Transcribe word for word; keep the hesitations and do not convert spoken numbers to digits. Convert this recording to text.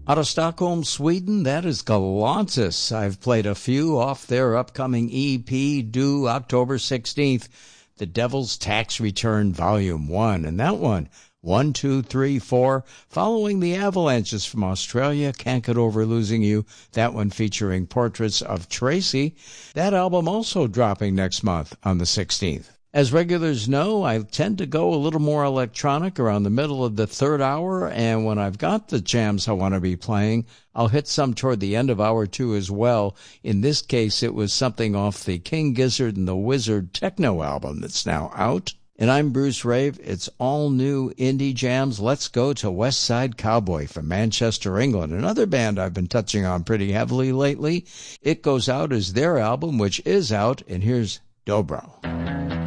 Out of Stockholm, Sweden, that is Galantis. I've played a few off their upcoming E P due October sixteenth, The Devil's Tax Return Volume one. And that one, one, two, three, four, following the Avalanches from Australia, Can't Get Over Losing You, that one featuring portraits of Tracy. That album also dropping next month on the sixteenth. As regulars know, I tend to go a little more electronic around the middle of the third hour, and when I've got the jams I want to be playing, I'll hit some toward the end of hour two as well. In this case, it was something off the King Gizzard and the Wizard techno album that's now out. And I'm Bruce Rave. It's all new indie jams. Let's go to West Side Cowboy from Manchester, England, another band I've been touching on pretty heavily lately. It Goes Out is their album, which is out, and here's Dobro.